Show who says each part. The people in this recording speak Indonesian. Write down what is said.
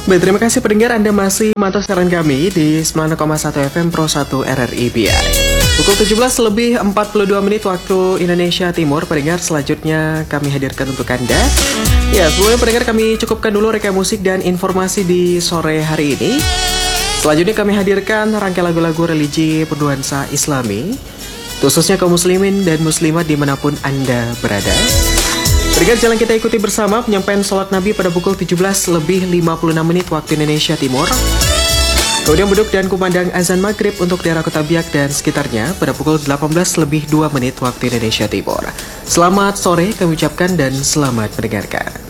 Speaker 1: Baik, terima kasih pendengar, Anda masih mantau siaran kami di 90,1 FM Pro 1 RRI BI. Pukul 17 lebih 42 menit waktu Indonesia Timur. Pendengar, selanjutnya kami hadirkan untuk Anda. Ya, sebelumnya pendengar, kami cukupkan dulu reka musik dan informasi di sore hari ini. Selanjutnya kami hadirkan rangkaian lagu-lagu religi bernuansa Islami, khususnya kaum muslimin dan muslimat dimanapun Anda berada. Pendengar, jalan kita ikuti bersama penyampaian sholat Nabi pada pukul 17 lebih 56 menit waktu Indonesia Timur. Kemudian beduk dan kumandang azan maghrib untuk daerah Kota Biak dan sekitarnya pada pukul 18 lebih 2 menit waktu Indonesia Timur. Selamat sore kami ucapkan dan selamat mendengarkan.